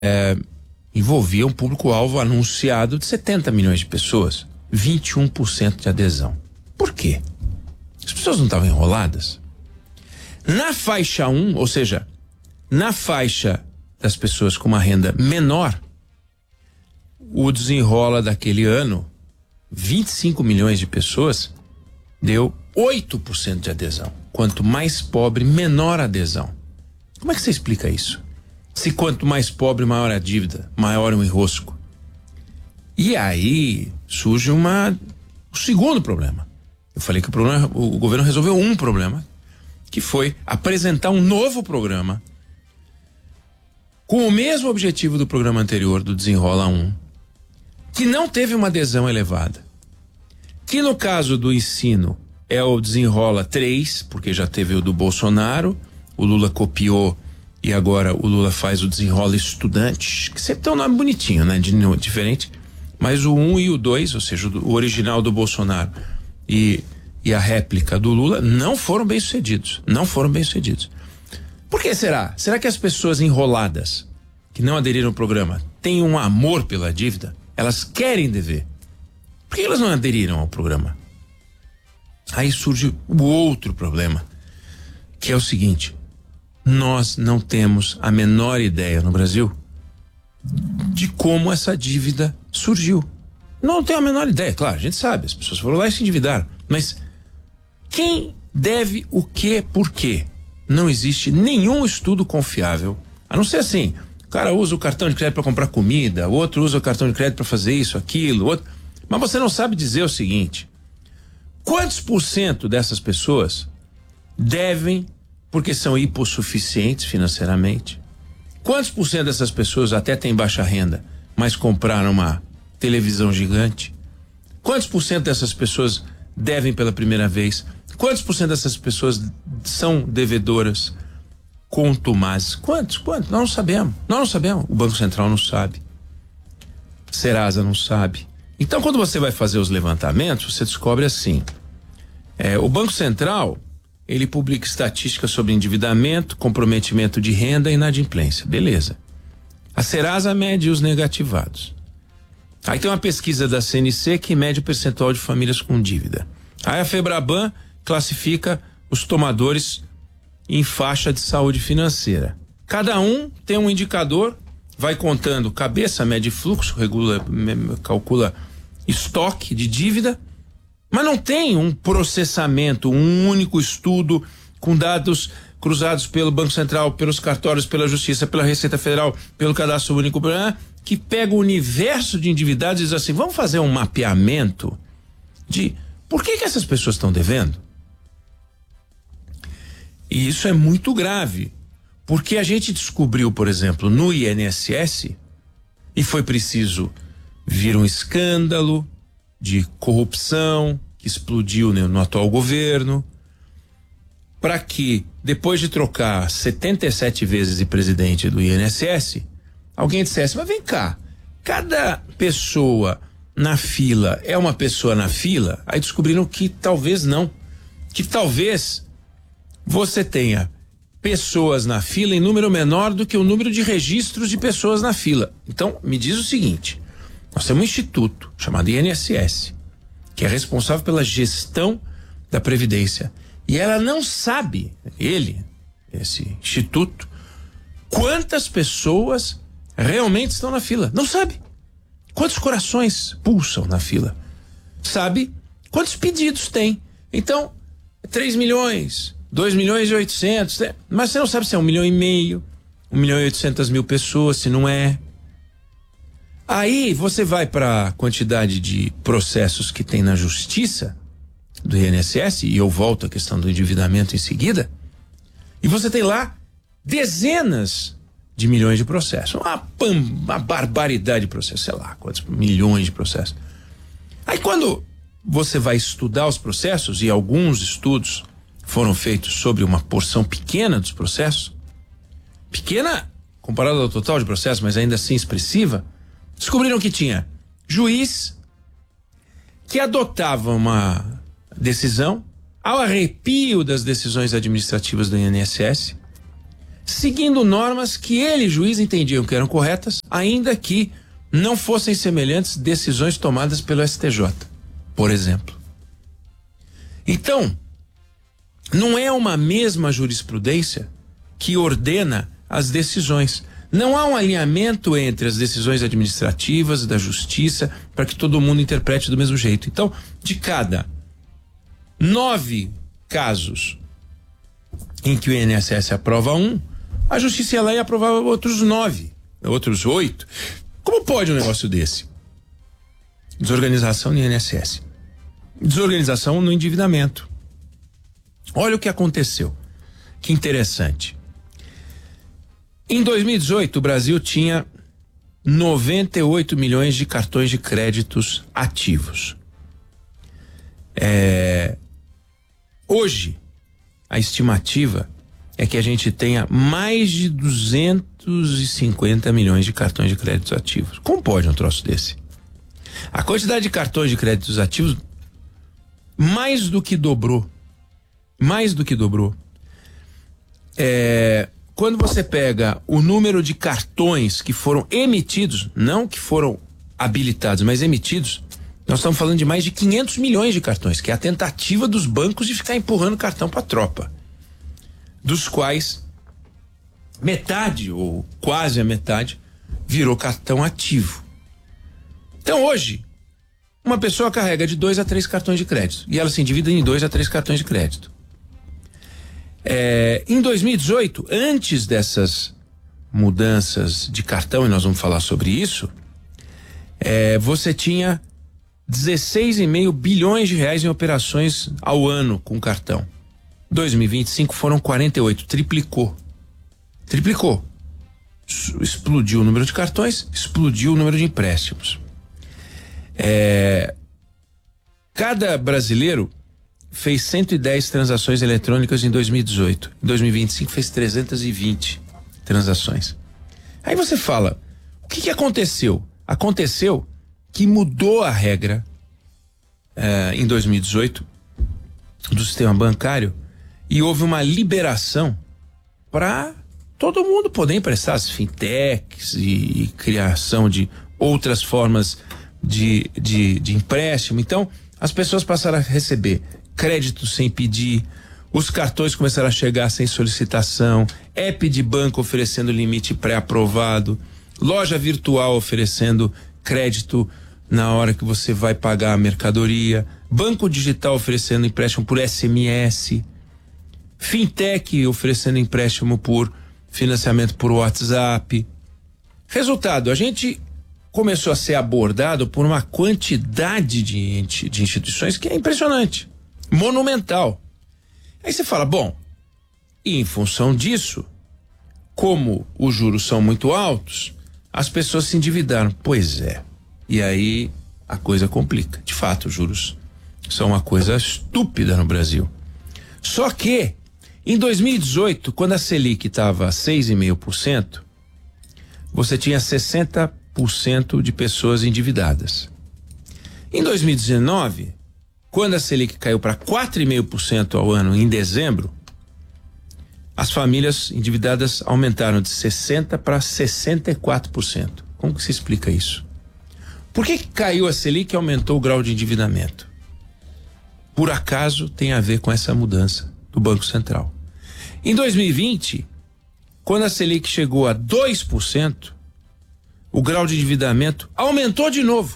envolvia um público-alvo anunciado de 70 milhões de pessoas, 21% de adesão. Por quê? As pessoas não estavam enroladas? Na faixa 1, ou seja, na faixa das pessoas com uma renda menor, o Desenrola daquele ano, 25 milhões de pessoas, deu 8% de adesão. Quanto mais pobre, menor a adesão. Como é que você explica isso? Se quanto mais pobre, maior a dívida, maior o enrosco. E aí surge o segundo problema. Eu falei que o governo resolveu um problema, que foi apresentar um novo programa com o mesmo objetivo do programa anterior, do Desenrola 1, que não teve uma adesão elevada. Que no caso do ensino é o Desenrola 3, porque já teve o do Bolsonaro, o Lula copiou e agora o Lula faz o Desenrola Estudante, que sempre tem um nome bonitinho, né? Diferente. Mas o 1 e o 2, ou seja, o original do Bolsonaro e a réplica do Lula, não foram bem sucedidos. Não foram bem sucedidos. Por que será? Será que as pessoas enroladas, que não aderiram ao programa, têm um amor pela dívida? Elas querem dever. Por que elas não aderiram ao programa? Aí surge o outro problema, que é o seguinte: nós não temos a menor ideia no Brasil de como essa dívida surgiu. Não tem a menor ideia, claro, a gente sabe, as pessoas foram lá e se endividaram, mas quem deve o quê, por quê? Não existe nenhum estudo confiável, a não ser assim, o cara usa o cartão de crédito para comprar comida, o outro usa o cartão de crédito para fazer isso, aquilo, outro, mas você não sabe dizer o seguinte: quantos % dessas pessoas devem porque são hipossuficientes financeiramente? Quantos % dessas pessoas até têm baixa renda, mas compraram uma televisão gigante? Quantos % dessas pessoas devem pela primeira vez? Quantos % dessas pessoas são devedoras contumazes? Quantos? Nós não sabemos. O Banco Central não sabe. Serasa não sabe. Então, quando você vai fazer os levantamentos, você descobre assim: o Banco Central, ele publica estatísticas sobre endividamento, comprometimento de renda e inadimplência. Beleza. A Serasa mede os negativados. Aí tem uma pesquisa da CNC que mede o percentual de famílias com dívida. Aí a Febraban classifica os tomadores em faixa de saúde financeira. Cada um tem um indicador, vai contando cabeça, mede fluxo, calcula estoque de dívida, mas não tem um processamento, um único estudo com dados cruzados pelo Banco Central, pelos cartórios, pela Justiça, pela Receita Federal, pelo Cadastro Único, que pega o universo de endividados e diz assim: vamos fazer um mapeamento de por que essas pessoas estão devendo? E isso é muito grave, porque a gente descobriu, por exemplo, no INSS, e foi preciso vir um escândalo de corrupção que explodiu no atual governo, para que, depois de trocar 77 vezes de presidente do INSS, alguém dissesse: mas vem cá, cada pessoa na fila é uma pessoa na fila? Aí descobriram que talvez não, que talvez você tenha pessoas na fila em número menor do que o número de registros de pessoas na fila. Então, me diz o seguinte: nós temos um instituto chamado INSS, que é responsável pela gestão da Previdência, e ela não sabe, esse instituto, quantas pessoas realmente estão na fila. Não sabe. Quantos corações pulsam na fila? Sabe quantos pedidos tem. Então, 3 milhões, 2 milhões e 800, mas você não sabe se é 1,5 milhão, 1 milhão e 800 mil pessoas, se não é. Aí você vai para a quantidade de processos que tem na justiça do INSS, e eu volto à questão do endividamento em seguida, e você tem lá dezenas de milhões de processos, uma barbaridade de processos, sei lá quantos milhões de processos. Aí quando você vai estudar os processos, e alguns estudos foram feitos sobre uma porção pequena dos processos, pequena comparada ao total de processos, mas ainda assim expressiva, descobriram que tinha juiz que adotava uma decisão ao arrepio das decisões administrativas do INSS, seguindo normas que ele, juiz, entendiam que eram corretas, ainda que não fossem semelhantes decisões tomadas pelo STJ, por exemplo. Então, não é uma mesma jurisprudência que ordena as decisões. Não há um alinhamento entre as decisões administrativas da justiça para que todo mundo interprete do mesmo jeito. Então, de cada 9 casos em que o INSS aprova um, a justiça ia lá e aprovava outros 9, outros 8. Como pode um negócio desse? Desorganização no INSS. Desorganização no endividamento. Olha o que aconteceu. Que interessante. Em 2018, o Brasil tinha 98 milhões de cartões de créditos ativos. Hoje, a estimativa é que a gente tenha mais de 250 milhões de cartões de créditos ativos. Como pode um troço desse? A quantidade de cartões de créditos ativos mais do que dobrou. Mais do que dobrou. Quando você pega o número de cartões que foram emitidos, não que foram habilitados, mas emitidos, nós estamos falando de mais de 500 milhões de cartões, que é a tentativa dos bancos de ficar empurrando cartão para a tropa. Dos quais metade, ou quase a metade, virou cartão ativo. Então hoje, uma pessoa carrega de 2 a 3 cartões de crédito, e ela se endivida em 2 a 3 cartões de crédito. Em 2018, antes dessas mudanças de cartão, e nós vamos falar sobre isso, você tinha 16,5 bilhões de reais em operações ao ano com cartão. 2025 foram 48, triplicou. Explodiu o número de cartões, explodiu o número de empréstimos. Cada brasileiro fez 110 transações eletrônicas em 2018. Em 2025 fez 320 transações. Aí você fala, o que aconteceu? Aconteceu que mudou a regra em 2018 do sistema bancário e houve uma liberação para todo mundo poder emprestar, as fintechs e criação de outras formas de empréstimo. Então, as pessoas passaram a receber crédito sem pedir, os cartões começaram a chegar sem solicitação, app de banco oferecendo limite pré-aprovado, loja virtual oferecendo crédito na hora que você vai pagar a mercadoria, banco digital oferecendo empréstimo por SMS, fintech oferecendo empréstimo por financiamento por WhatsApp. Resultado, a gente começou a ser abordado por uma quantidade de instituições que é impressionante, monumental. Aí você fala, bom, e em função disso, como os juros são muito altos, as pessoas se endividaram. Pois é. E aí a coisa complica. De fato, os juros são uma coisa estúpida no Brasil. Só que, em 2018, quando a Selic estava a 6,5%, você tinha 60% de pessoas endividadas. Em 2019, quando a Selic caiu para 4,5% ao ano em dezembro, as famílias endividadas aumentaram de 60% para 64%. Como que se explica isso? Por que caiu a Selic e aumentou o grau de endividamento? Por acaso tem a ver com essa mudança do Banco Central. Em 2020, quando a Selic chegou a 2%, o grau de endividamento aumentou de novo.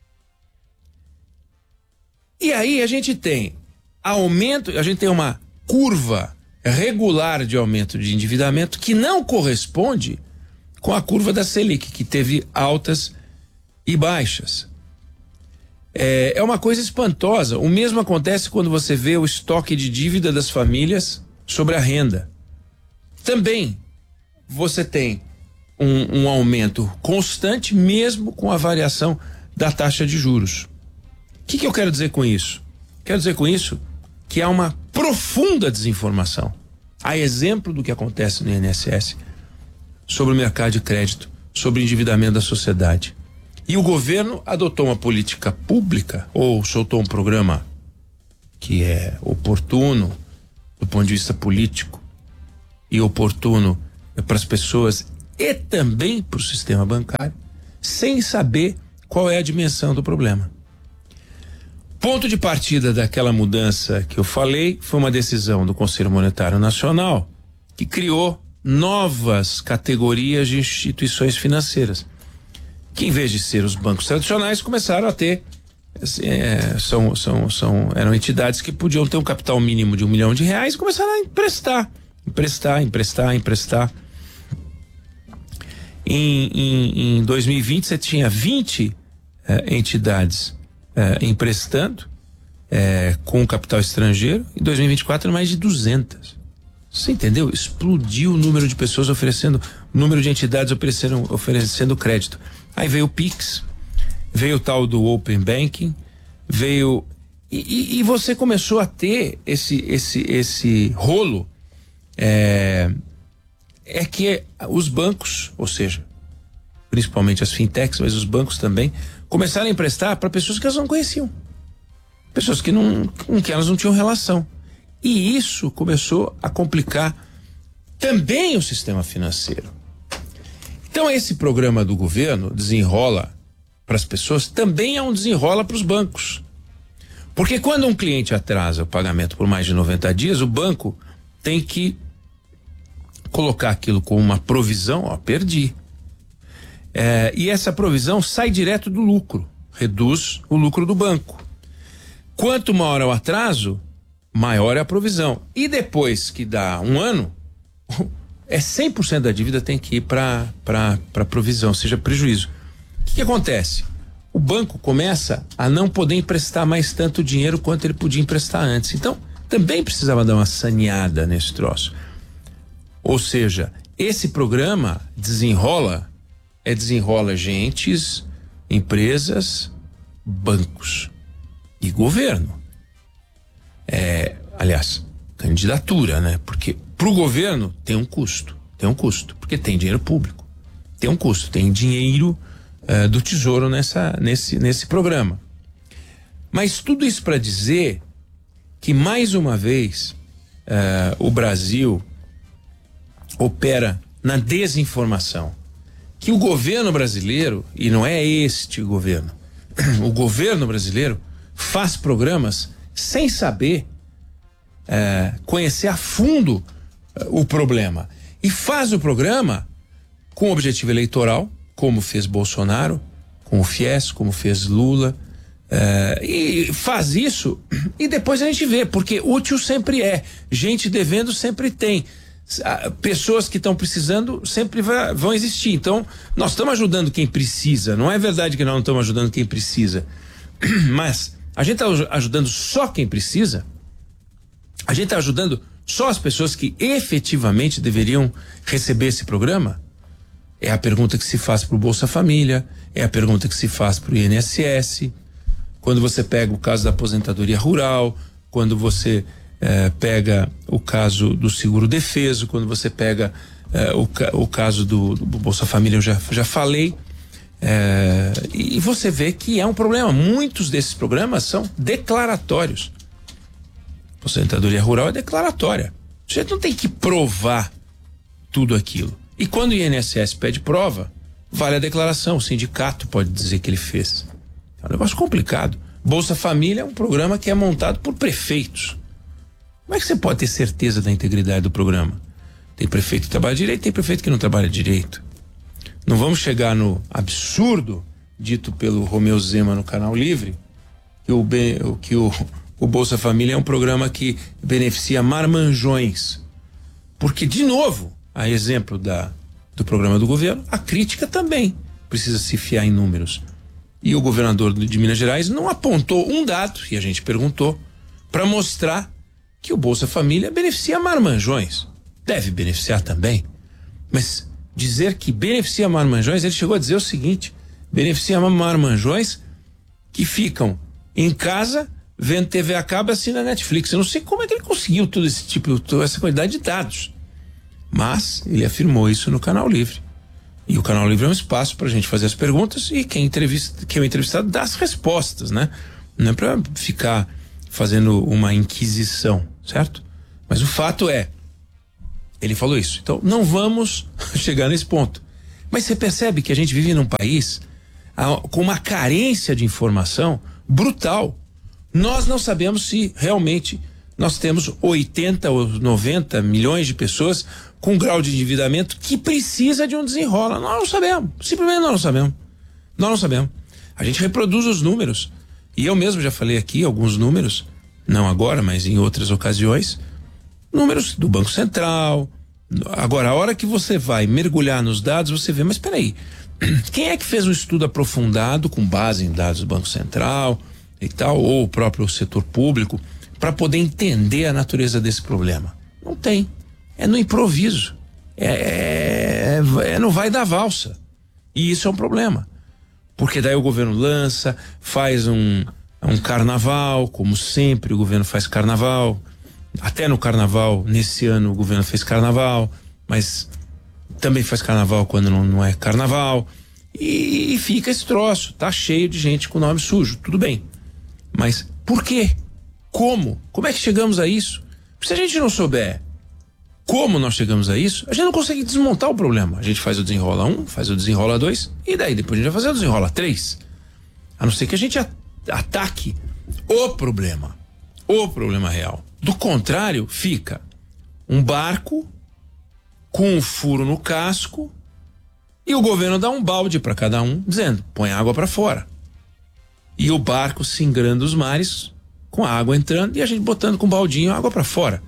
E aí a gente tem aumento, a gente tem uma curva regular de aumento de endividamento que não corresponde com a curva da Selic, que teve altas e baixas. É uma coisa espantosa. O mesmo acontece quando você vê o estoque de dívida das famílias sobre a renda. Também você tem um aumento constante, mesmo com a variação da taxa de juros. O que eu quero dizer com isso? Quero dizer com isso que há uma profunda desinformação. A exemplo do que acontece no INSS sobre o mercado de crédito, sobre o endividamento da sociedade. E o governo adotou uma política pública ou soltou um programa que é oportuno do ponto de vista político e oportuno para as pessoas e também para o sistema bancário, sem saber qual é a dimensão do problema. Ponto de partida daquela mudança que eu falei foi uma decisão do Conselho Monetário Nacional que criou novas categorias de instituições financeiras, que em vez de ser os bancos tradicionais começaram a ter eram entidades que podiam ter um capital mínimo de R$1 milhão e começaram a emprestar. Em 2020 você tinha 20 entidades emprestando com capital estrangeiro. Em 2024 mais de 200. Você entendeu? Explodiu o número de pessoas oferecendo, o número de entidades oferecendo crédito. Aí veio o Pix, veio o tal do Open Banking, veio e você começou a ter esse rolo que os bancos, ou seja, principalmente as fintechs, mas os bancos também, começaram a emprestar para pessoas que elas não conheciam, pessoas com que elas não tinham relação, e isso começou a complicar também o sistema financeiro. Então esse programa do governo Desenrola para as pessoas também é um desenrola para os bancos, porque quando um cliente atrasa o pagamento por mais de 90 dias, o banco tem que colocar aquilo como uma provisão, perdi. E essa provisão sai direto do lucro, reduz o lucro do banco. Quanto maior é o atraso, maior é a provisão. E depois que dá um ano, 100% da dívida tem que ir para provisão, ou seja, prejuízo. O que acontece? O banco começa a não poder emprestar mais tanto dinheiro quanto ele podia emprestar antes. Então, também precisava dar uma saneada nesse troço. Ou seja, esse programa desenrola agentes, empresas, bancos e governo. Aliás, candidatura, né? Porque pro governo tem um custo, porque tem dinheiro público, tem um custo, tem dinheiro do Tesouro nesse programa. Mas tudo isso para dizer que, mais uma vez, o Brasil opera na desinformação, que o governo brasileiro, e não é este governo, o governo brasileiro faz programas sem saber conhecer a fundo o problema, e faz o programa com objetivo eleitoral, como fez Bolsonaro, com o FIES, como fez Lula, e faz isso e depois a gente vê, porque útil sempre é, gente devendo sempre tem, pessoas que estão precisando sempre vão existir. Então nós estamos ajudando quem precisa, não é verdade que nós não estamos ajudando quem precisa, mas a gente está ajudando só quem precisa? A gente está ajudando só as pessoas que efetivamente deveriam receber esse programa? É a pergunta que se faz para o Bolsa Família, é a pergunta que se faz para o INSS. Quando você pega o caso da aposentadoria rural, quando você pega o caso do seguro defeso, quando você pega o caso do Bolsa Família, eu já falei, e você vê que é um problema. Muitos desses programas são declaratórios. Aposentadoria rural é declaratória, você não tem que provar tudo aquilo. E quando o INSS pede prova, vale a declaração, o sindicato pode dizer que ele fez. É um negócio complicado. Bolsa Família é um programa que é montado por prefeitos. Como é que você pode ter certeza da integridade do programa? Tem prefeito que trabalha direito, tem prefeito que não trabalha direito. Não vamos chegar no absurdo dito pelo Romeu Zema no Canal Livre, que o Bolsa Família é um programa que beneficia marmanjões. Porque, de novo, a exemplo do programa do governo, a crítica também precisa se fiar em números. E o governador de Minas Gerais não apontou um dado, e a gente perguntou, para mostrar que o Bolsa Família beneficia marmanjões. Deve beneficiar também, mas dizer que beneficia marmanjões, ele chegou a dizer o seguinte: beneficia marmanjões que ficam em casa vendo TV a cabo e assina Netflix. Eu não sei como é que ele conseguiu toda essa quantidade de dados, mas ele afirmou isso no Canal Livre. E o Canal Livre é um espaço para a gente fazer as perguntas e quem é o entrevistado dá as respostas, né? Não é para ficar fazendo uma inquisição, certo? Mas o fato é Ele falou isso. Então, não vamos chegar nesse ponto. Mas você percebe que a gente vive num país com uma carência de informação brutal. Nós não sabemos se realmente nós temos 80 ou 90 milhões de pessoas com um grau de endividamento que precisa de um desenrola. Nós não sabemos. Simplesmente nós não sabemos. Nós não sabemos. A gente reproduz os números. E eu mesmo já falei aqui alguns números, não agora, mas em outras ocasiões, números do Banco Central. Agora, a hora que você vai mergulhar nos dados, você vê, mas peraí, quem é que fez um estudo aprofundado com base em dados do Banco Central e tal, ou o próprio setor público, para poder entender a natureza desse problema? Não tem. É no improviso. Não vai dar valsa. E isso é um problema. Porque daí o governo lança, faz um carnaval, como sempre o governo faz carnaval. Até no carnaval, nesse ano o governo fez carnaval, mas também faz carnaval quando não é carnaval. E fica esse troço, tá cheio de gente com nome sujo, tudo bem. Mas por quê? Como? Como é que chegamos a isso? Se a gente não souber como nós chegamos a isso, a gente não consegue desmontar o problema. A gente faz o desenrola 1, faz o desenrola 2, e daí depois a gente vai fazer o desenrola 3. A não ser que a gente ataque o problema real. Do contrário, fica um barco com um furo no casco e o governo dá um balde para cada um, dizendo, põe água para fora. E o barco singrando os mares com a água entrando e a gente botando com um baldinho água para fora.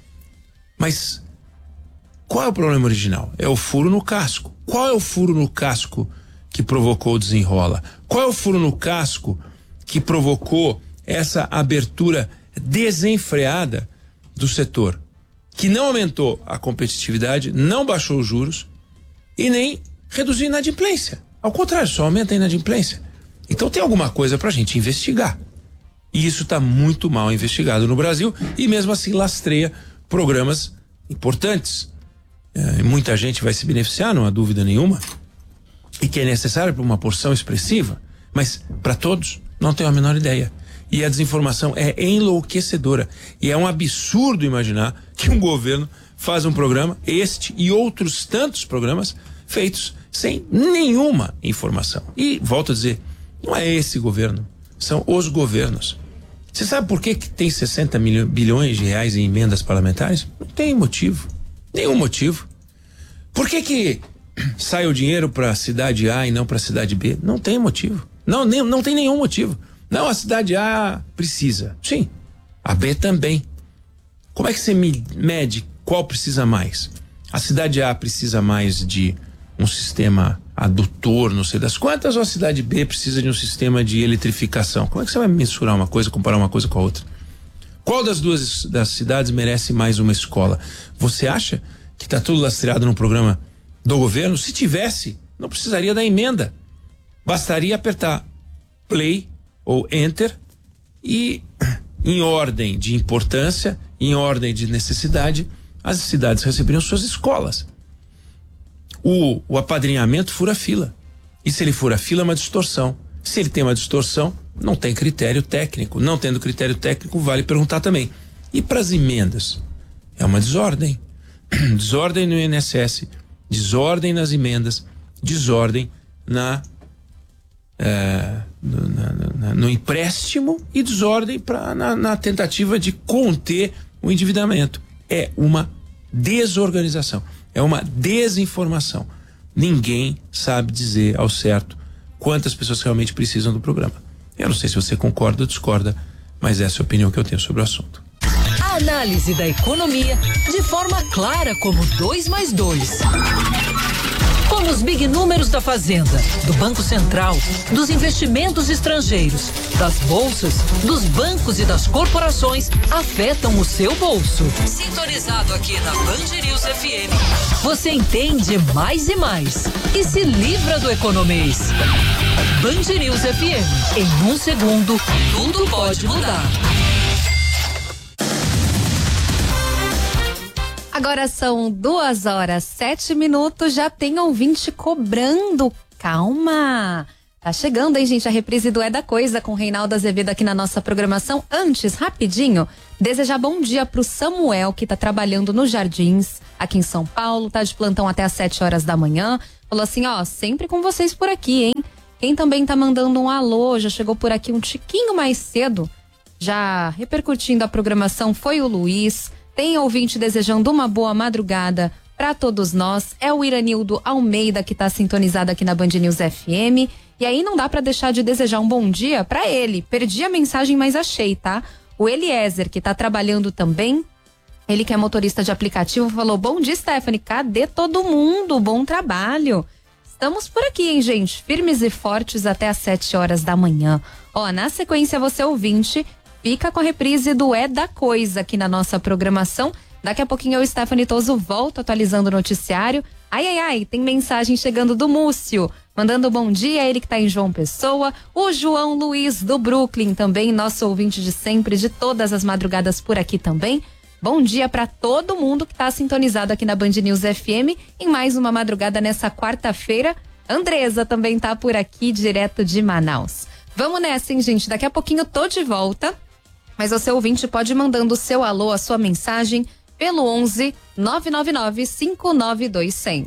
Mas qual é o problema original? É o furo no casco. Qual é o furo no casco que provocou o desenrola? Qual é o furo no casco que provocou essa abertura desenfreada do setor? Que não aumentou a competitividade, não baixou os juros e nem reduziu a inadimplência. Ao contrário, só aumenta a inadimplência. Então tem alguma coisa pra gente investigar. E isso está muito mal investigado no Brasil e mesmo assim lastreia programas importantes. Muita gente vai se beneficiar, não há dúvida nenhuma, e que é necessário para uma porção expressiva, mas para todos não tenho a menor ideia. E a desinformação é enlouquecedora. E é um absurdo imaginar que um governo faz um programa, este e outros tantos programas, feitos sem nenhuma informação. E volto a dizer, não é esse governo, são os governos. Você sabe por que tem 60 bilhões de reais em emendas parlamentares? Não tem motivo. Nenhum motivo. Por que sai o dinheiro para a cidade A e não para a cidade B? Não tem motivo. Não tem nenhum motivo. Não, a cidade A precisa. Sim. A B também. Como é que você mede qual precisa mais? A cidade A precisa mais de um sistema adutor, não sei das quantas, ou a cidade B precisa de um sistema de eletrificação? Como é que você vai mensurar uma coisa, comparar uma coisa com a outra? Qual das cidades merece mais uma escola? Você acha que está tudo lastreado no programa do governo? Se tivesse, não precisaria da emenda. Bastaria apertar play ou enter e, em ordem de importância, em ordem de necessidade, as cidades receberiam suas escolas. O apadrinhamento fura fila. E se ele fura fila, é uma distorção. Se ele tem uma distorção, não tem critério técnico. Não tendo critério técnico, vale perguntar também. E para as emendas? É uma desordem. Desordem no INSS, desordem nas emendas, desordem no empréstimo e desordem na tentativa de conter o endividamento. É uma desorganização, é uma desinformação. Ninguém sabe dizer ao certo quantas pessoas realmente precisam do programa. Eu não sei se você concorda ou discorda, mas essa é a opinião que eu tenho sobre o assunto. A análise da economia de forma clara como 2 mais 2. Como os big números da Fazenda, do Banco Central, dos investimentos estrangeiros, das bolsas, dos bancos e das corporações afetam o seu bolso. Sintonizado aqui na Band News FM, você entende mais e mais e se livra do economês. Band News FM, em 1 segundo, tudo pode mudar. Agora são 2h07, já tem ouvinte cobrando. Calma, Tá chegando, hein, gente, a reprise do É da Coisa com Reinaldo Azevedo aqui na nossa programação. Antes, rapidinho, desejar bom dia pro Samuel, que tá trabalhando nos Jardins, aqui em São Paulo, tá de plantão até às 7 horas da manhã. Falou assim, ó, sempre com vocês por aqui, hein? Quem também tá mandando um alô, já chegou por aqui um tiquinho mais cedo, já repercutindo a programação, foi o Luiz. Tem ouvinte desejando uma boa madrugada para todos nós. É o Iranildo Almeida que tá sintonizado aqui na Band News FM. E aí não dá para deixar de desejar um bom dia para ele. Perdi a mensagem, mas achei, tá? O Eliezer, que tá trabalhando também. Ele que é motorista de aplicativo, falou: bom dia, Stephanie. Cadê todo mundo? Bom trabalho. Estamos por aqui, hein, gente? Firmes e fortes até às 7 horas da manhã. Ó, na sequência, você ouvinte, fica com a reprise do É da Coisa aqui na nossa programação. Daqui a pouquinho eu, Stephanie Toso, volto atualizando o noticiário. Ai, tem mensagem chegando do Múcio, mandando bom dia, ele que tá em João Pessoa. O João Luiz do Brooklyn também, nosso ouvinte de sempre, de todas as madrugadas por aqui também. Bom dia para todo mundo que tá sintonizado aqui na Band News FM em mais uma madrugada nessa quarta-feira. Andresa também tá por aqui, direto de Manaus. Vamos nessa, hein, gente? Daqui a pouquinho tô de volta, mas o seu ouvinte pode ir mandando o seu alô, a sua mensagem pelo 11 999 592 100.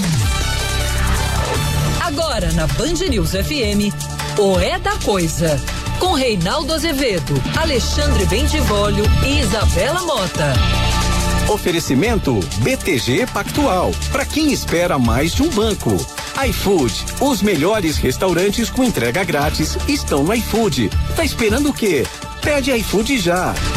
Agora na Band News FM, o É da Coisa, com Reinaldo Azevedo, Alexandre Bentivolio e Isabela Mota. Oferecimento BTG Pactual, para quem espera mais de um banco. iFood, os melhores restaurantes com entrega grátis estão no iFood. Tá esperando o quê? Pede iFood já.